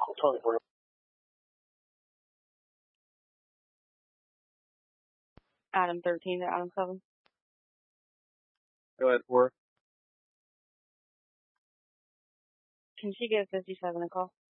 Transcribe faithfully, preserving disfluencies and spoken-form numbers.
Adam thirteen to Adam seven. Go ahead, four. Can she give fifty-seven a call?